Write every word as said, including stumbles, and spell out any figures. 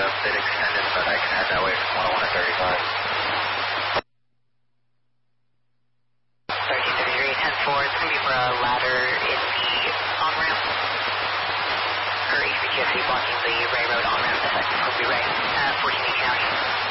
a bit extended, but I can head that way from one oh one to thirty-five. thirteen thirty-three, ten four, it's going to be for a ladder in the on-ramp. For H B G F C blocking the Ray Road on-ramp, effective Hopi Ray. Uh, fourteen eighty now.